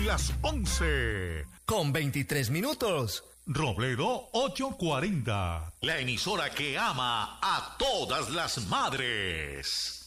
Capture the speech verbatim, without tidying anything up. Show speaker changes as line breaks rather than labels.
Son las once.
Con veintitrés minutos.
Robledo ochocientos cuarenta.
La emisora que ama a todas las madres.